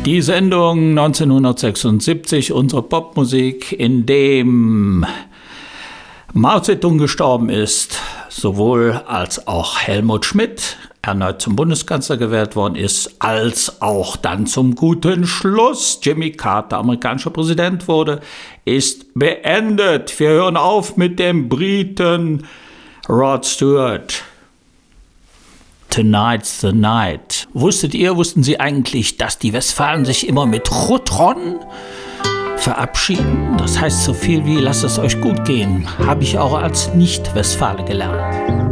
Die Sendung 1976, unsere Popmusik, in dem Mao Zedong gestorben ist, sowohl als auch Helmut Schmidt erneut zum Bundeskanzler gewählt worden ist, als auch dann zum guten Schluss Jimmy Carter amerikanischer Präsident wurde, ist beendet. Wir hören auf mit dem Briten Rod Stewart. Tonight's the night. Wussten Sie eigentlich, dass die Westfalen sich immer mit Rutron verabschieden? Das heißt so viel wie, lasst es euch gut gehen. Habe ich auch als Nicht-Westfale gelernt.